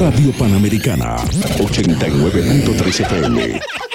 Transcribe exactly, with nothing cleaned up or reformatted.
Radio Panamericana, ochenta y nueve punto tres F M.